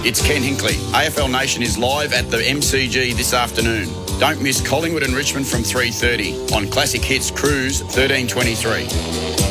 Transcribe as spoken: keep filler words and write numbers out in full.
It's Ken Hinkley. A F L Nation is live at the M C G this afternoon. Don't miss Collingwood and Richmond from three thirty on Classic Hits Cruise thirteen twenty-three.